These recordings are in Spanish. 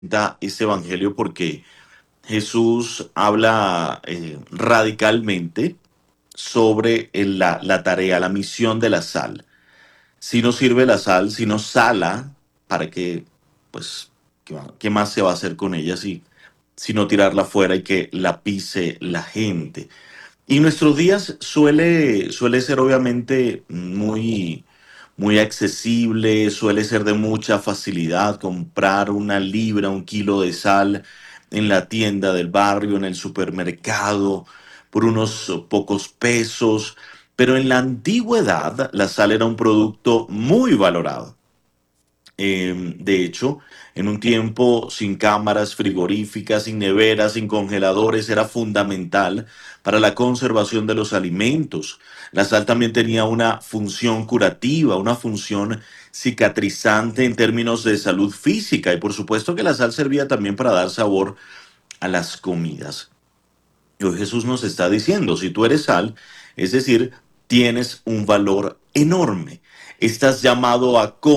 Da este evangelio porque Jesús habla radicalmente sobre la tarea, la misión de la sal. Si no sirve la sal, si no sala, ¿para qué? Pues, ¿qué más se va a hacer con ella si no tirarla fuera y que la pise la gente? Y nuestros días suele ser obviamente muy accesible, suele ser de mucha facilidad comprar una libra, un kilo de sal en la tienda del barrio, en el supermercado, por unos pocos pesos. Pero en la antigüedad la sal era un producto muy valorado. De hecho, en un tiempo sin cámaras frigoríficas, sin neveras, sin congeladores, era fundamental para la conservación de los alimentos. La sal también tenía una función curativa, una función cicatrizante en términos de salud física y por supuesto que la sal servía también para dar sabor a las comidas. Y hoy Jesús nos está diciendo, si tú eres sal, es decir, tienes un valor enorme. Estás llamado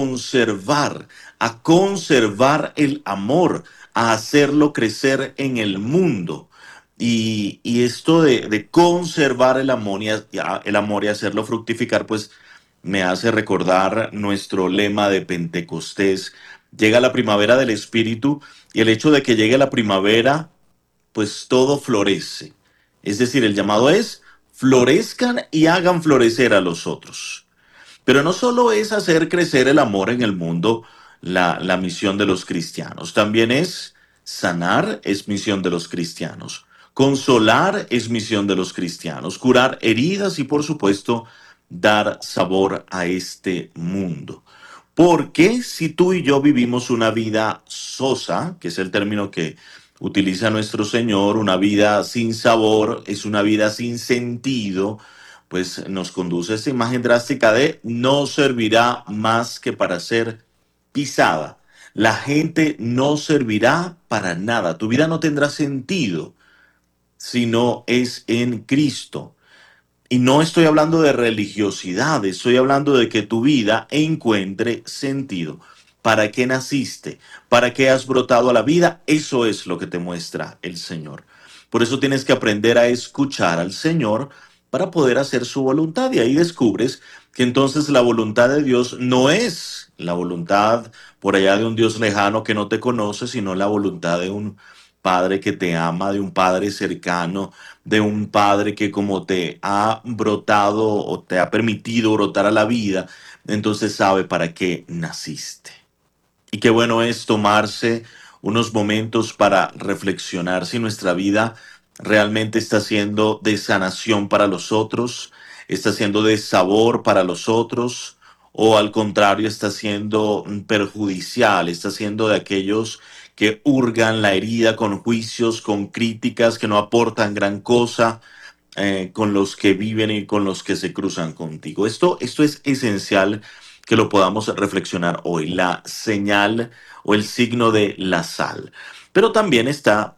a conservar el amor, a hacerlo crecer en el mundo. Y esto de conservar el amor y hacerlo fructificar, pues me hace recordar nuestro lema de Pentecostés. Llega la primavera del Espíritu y el hecho de que llegue la primavera pues todo florece. Es decir, el llamado es florezcan y hagan florecer a los otros. Pero no solo es hacer crecer el amor en el mundo la misión de los cristianos, también es sanar, es misión de los cristianos. Consolar es misión de los cristianos, curar heridas y por supuesto dar sabor a este mundo. Porque si tú y yo vivimos una vida sosa, que es el término que utiliza nuestro Señor, una vida sin sabor, es una vida sin sentido, pues nos conduce a esta imagen drástica de no servirá más que para ser pisada. La gente no servirá para nada. Tu vida no tendrá sentido si no es en Cristo. Y no estoy hablando de religiosidad, estoy hablando de que tu vida encuentre sentido. ¿Para qué naciste? ¿Para qué has brotado a la vida? Eso es lo que te muestra el Señor. Por eso tienes que aprender a escuchar al Señor para poder hacer su voluntad. Y ahí descubres que entonces la voluntad de Dios no es la voluntad por allá de un Dios lejano que no te conoce, sino la voluntad de un Padre que te ama, de un Padre cercano, de un padre que como te ha brotado o te ha permitido brotar a la vida, entonces sabe para qué naciste. Y qué bueno es tomarse unos momentos para reflexionar si nuestra vida realmente está siendo de sanación para los otros, está siendo de sabor para los otros, o al contrario está siendo perjudicial, está siendo de aquellos que hurgan la herida con juicios, con críticas que no aportan gran cosa, con los que viven y con los que se cruzan contigo. Esto es esencial que lo podamos reflexionar hoy, la señal o el signo de la sal. Pero también está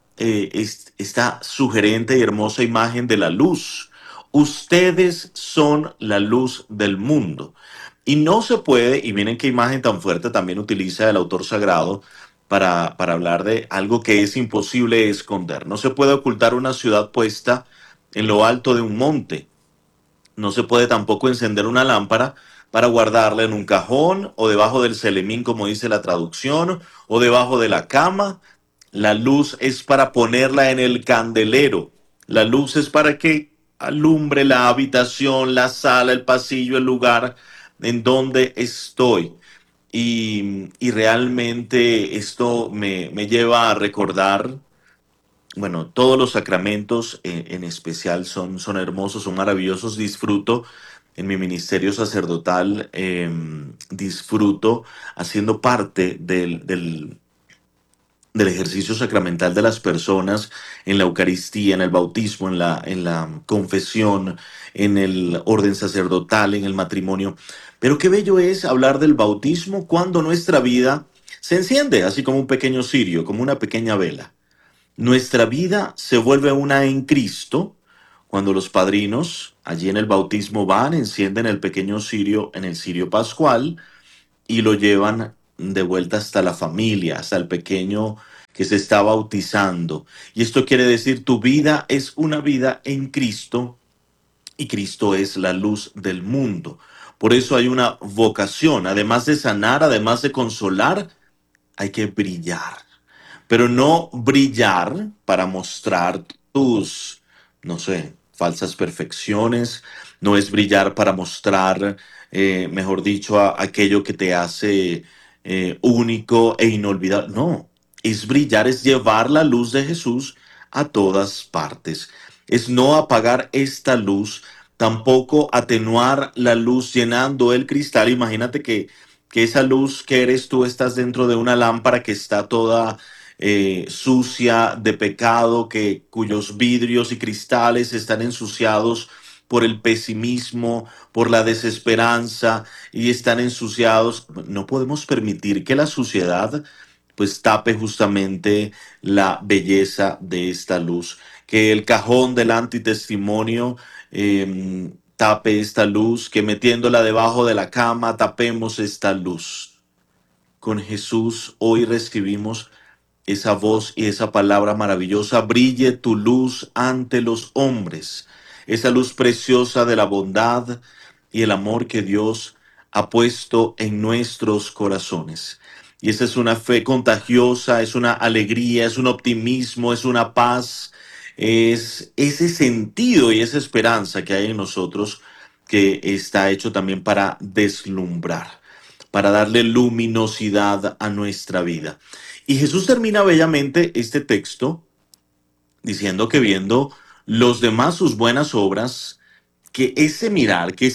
esta sugerente y hermosa imagen de la luz. Ustedes son la luz del mundo. Y no se puede, y miren qué imagen tan fuerte también utiliza el autor sagrado para hablar de algo que es imposible esconder. No se puede ocultar una ciudad puesta en lo alto de un monte. No se puede tampoco encender una lámpara para guardarla en un cajón o debajo del celemín, como dice la traducción, o debajo de la cama. La luz es para ponerla en el candelero. La luz es para que alumbre la habitación, la sala, el pasillo, el lugar en donde estoy. Y realmente esto me lleva a recordar, bueno, todos los sacramentos en especial son hermosos, son maravillosos. Disfruto en mi ministerio sacerdotal, disfruto haciendo parte del ejercicio sacramental de las personas en la Eucaristía, en el bautismo, en la confesión, en el orden sacerdotal, en el matrimonio. Pero qué bello es hablar del bautismo cuando nuestra vida se enciende, así como un pequeño cirio, como una pequeña vela. Nuestra vida se vuelve una en Cristo cuando los padrinos allí en el bautismo van, encienden el pequeño cirio en el cirio pascual y lo llevan de vuelta hasta la familia, hasta el pequeño que se está bautizando. Y esto quiere decir tu vida es una vida en Cristo y Cristo es la luz del mundo. Por eso hay una vocación, además de sanar, además de consolar, hay que brillar, pero no brillar para mostrar tus, no sé, falsas perfecciones, no es brillar para mostrar, mejor dicho, aquello que te hace único e inolvidable. No, es brillar, es llevar la luz de Jesús a todas partes. Es no apagar esta luz, tampoco atenuar la luz llenando el cristal. Imagínate que esa luz que eres tú estás dentro de una lámpara que está toda sucia de pecado, cuyos vidrios y cristales están ensuciados por el pesimismo, por la desesperanza y están ensuciados. No podemos permitir que la suciedad pues tape justamente la belleza de esta luz, que el cajón del antitestimonio tape esta luz, que metiéndola debajo de la cama tapemos esta luz. Con Jesús hoy recibimos esa voz y esa palabra maravillosa: brille tu luz ante los hombres, esa luz preciosa de la bondad y el amor que Dios ha puesto en nuestros corazones. Y esa es una fe contagiosa, es una alegría, es un optimismo, es una paz, es ese sentido y esa esperanza que hay en nosotros que está hecho también para deslumbrar, para darle luminosidad a nuestra vida. Y Jesús termina bellamente este texto diciendo que viendo los demás sus buenas obras, que ese mirar, que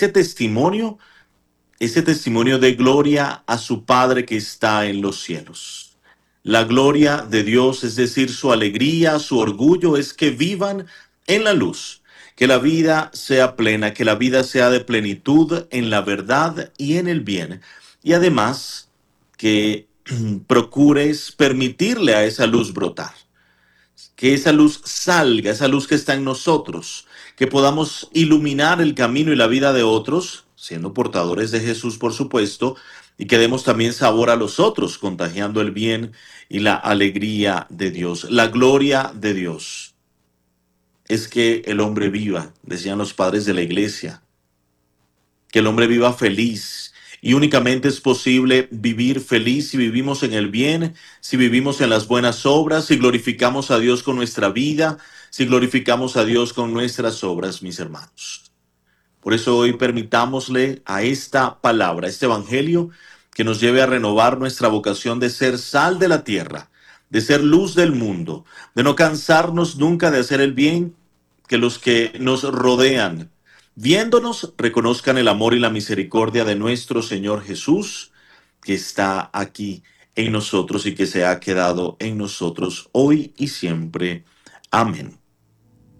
ese testimonio de gloria a su Padre que está en los cielos. La gloria de Dios, es decir, su alegría, su orgullo, es que vivan en la luz, que la vida sea plena, que la vida sea de plenitud en la verdad y en el bien. Y además, que procures permitirle a esa luz brotar, que esa luz salga, esa luz que está en nosotros, que podamos iluminar el camino y la vida de otros, siendo portadores de Jesús, por supuesto, y que demos también sabor a los otros, contagiando el bien y la alegría de Dios. La gloria de Dios es que el hombre viva, decían los padres de la iglesia, que el hombre viva feliz. Y únicamente es posible vivir feliz si vivimos en el bien, si vivimos en las buenas obras, si glorificamos a Dios con nuestra vida, si glorificamos a Dios con nuestras obras, mis hermanos. Por eso hoy permitámosle a esta palabra, a este evangelio, que nos lleve a renovar nuestra vocación de ser sal de la tierra, de ser luz del mundo, de no cansarnos nunca de hacer el bien, que los que nos rodean, viéndonos, reconozcan el amor y la misericordia de nuestro Señor Jesús, que está aquí en nosotros y que se ha quedado en nosotros hoy y siempre. Amén.